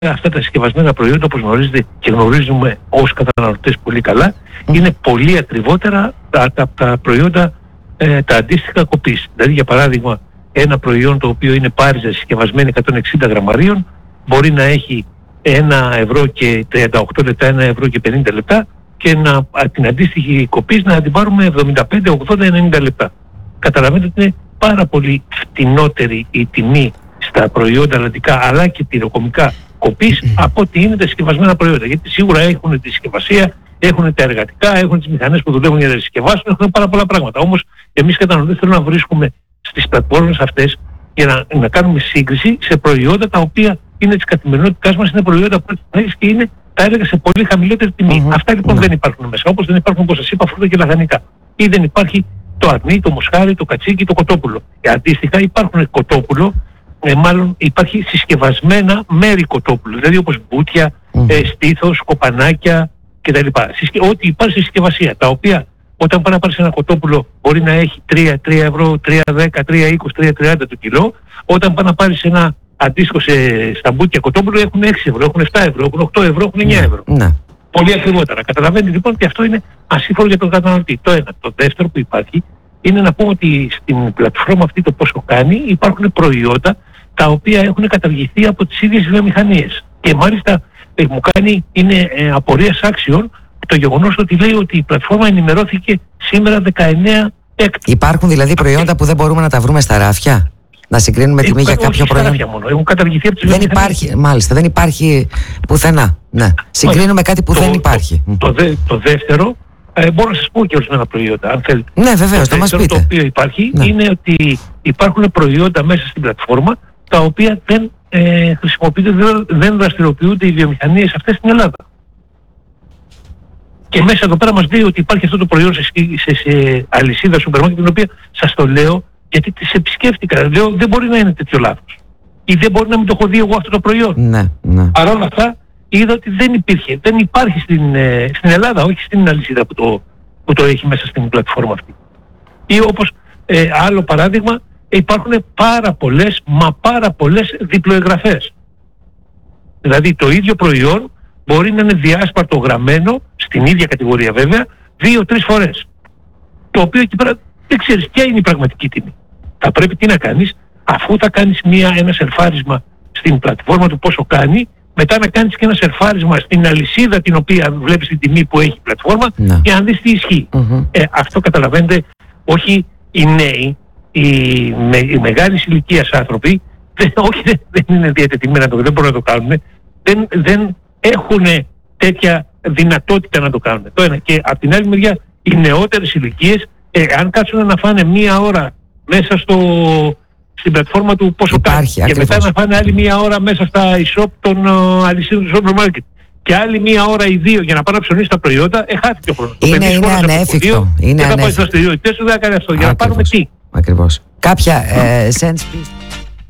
αυτά τα συσκευασμένα προϊόντα, όπως γνωρίζετε και γνωρίζουμε ως καταναλωτές πολύ καλά, είναι πολύ ακριβότερα από τα προϊόντα τα αντίστοιχα κοπής. Δηλαδή, για παράδειγμα, ένα προϊόν το οποίο είναι πάριζα συσκευασμένη 160 γραμμαρίων μπορεί να έχει 1 ευρώ και 38 λεπτά, 1 ευρώ και 50 λεπτά και την αντίστοιχη κοπής να την πάρουμε 75, 80, 90 λεπτά. Καταλαβαίνετε ότι είναι πάρα πολύ φτηνότερη η τιμή στα προϊόντα αλλαντικά αλλά και τυροκομικά κοπής από ότι είναι τα συσκευασμένα προϊόντα. Γιατί σίγουρα έχουν τη συσκευασία, έχουν τα εργατικά, έχουν τις μηχανές που δουλεύουν για να συσκευάσουν, έχουν πάρα πολλά πράγματα. Όμως εμείς καταναλωτές θέλουμε να βρίσκουμε στις πλατφόρμες αυτές για να κάνουμε σύγκριση σε προϊόντα τα οποία είναι της καθημερινότητάς μας, είναι προϊόντα που έχεις και είναι, τα έλεγα, σε πολύ χαμηλότερη τιμή. Αυτά λοιπόν δεν υπάρχουν μέσα. Όπως δεν υπάρχουν, όπως σας είπα, φρούτα και λαχανικά. Ή δεν υπάρχει το αρνί, το μοσχάρι, το κατσίκι, το κοτόπουλο. Αντίστοιχα υπάρχουν κοτόπουλο, μάλλον υπάρχει συσκευασμένα μέρη κοτόπουλου, δηλαδή όπως μπουτια, στήθος, κοπανάκια κτλ. Ό,τι υπάρχει στη συσκευασία, τα οποία όταν πάει να πάρεις ένα κοτόπουλο μπορεί να έχει 3 ευρώ, 3,10, 3,20, 3,30 το κιλό. Όταν πάει να πάρεις ένα αντίστοιχο στα μπουτια κοτόπουλο έχουν 6 ευρώ, έχουν 7 ευρώ, έχουν 8 ευρώ, έχουν 9 ευρώ. Πολύ ακριβότερα. Καταλαβαίνετε λοιπόν ότι αυτό είναι ασύμφορο για τον καταναλωτή. Το ένα. Το δεύτερο που υπάρχει είναι να πούμε ότι στην πλατφόρμα αυτή το πόσο κάνει υπάρχουν προϊόντα τα οποία έχουν καταργηθεί από τις ίδιες βιομηχανίες. Και μάλιστα μου κάνει, είναι απορίας άξιων το γεγονός ότι λέει ότι η πλατφόρμα ενημερώθηκε σήμερα 19 έκτου. Υπάρχουν δηλαδή προϊόντα που δεν μπορούμε να τα βρούμε στα ράφια? Να συγκρίνουμε τιμή για κάποιο προϊόν? Έχουν καταργηθεί από τις βιομηχανίες. Δεν υπάρχει, μάλιστα, δεν υπάρχει πουθενά. Ναι. Συγκρίνουμε κάτι που δεν υπάρχει. Το δεύτερο, μπορώ να σας πω και ορισμένα προϊόντα, αν θέλετε. Ναι, βεβαίως, το μας πείτε. Το οποίο υπάρχει είναι ότι υπάρχουν προϊόντα μέσα στην πλατφόρμα τα οποία δεν χρησιμοποιούνται, δεν δραστηριοποιούνται οι βιομηχανίες αυτές στην Ελλάδα. Και μέσα εδώ πέρα μας λέει ότι υπάρχει αυτό το προϊόν σε αλυσίδα σούπερ μάρκετ, την οποία σας το λέω γιατί τις επισκέφτηκα. Λέω δεν μπορεί να είναι τέτοιο λάθος. Ή δεν μπορεί να μην το έχω δει εγώ αυτό το προϊόν. Ναι. Παρ' όλα αυτά είδα ότι δεν υπάρχει στην Ελλάδα, όχι στην αλυσίδα που το έχει μέσα στην πλατφόρμα αυτή. Ή όπως άλλο παράδειγμα, υπάρχουν πάρα πολλές διπλοεγγραφές. Δηλαδή το ίδιο προϊόν μπορεί να είναι διάσπαρτο γραμμένο, στην ίδια κατηγορία βέβαια, 2-3 φορές. Το οποίο εκεί πέρα δεν ξέρεις ποια είναι η πραγματική τιμή. Θα πρέπει τι να κάνεις, αφού θα κάνεις ένα σερφάρισμα στην πλατφόρμα του πόσο κάνει, μετά να κάνεις και ένα σερφάρισμα στην αλυσίδα την οποία βλέπεις την τιμή που έχει η πλατφόρμα για να δεις τι ισχύει. Αυτό καταλαβαίνετε, όχι οι νέοι, οι μεγάλης ηλικίας άνθρωποι, δεν είναι διατεθειμένα να το κάνουν, δεν μπορούν να το κάνουν, δεν έχουν τέτοια δυνατότητα να το κάνουν. Το ένα. Και από την άλλη μεριά, οι νεότερες ηλικίες, αν κάτσουν να φάνε 1 ώρα μέσα στην πλατφόρμα του πόσο κάνει και μετά να φάνε άλλη 1 ώρα μέσα στα e-shop των αλυσίδων του σούπερ μάρκετ και άλλη 1 ώρα ή 2 για να πάνε να ψωνίσουν τα προϊόντα, χάθηκε ο χρόνος. Είναι ανέφικτο. Και θα πάει στις δραστηριότητες του, δεν θα κάνει αυτό. Για να πάρουμε τι. Ακριβώς. Κάποια sense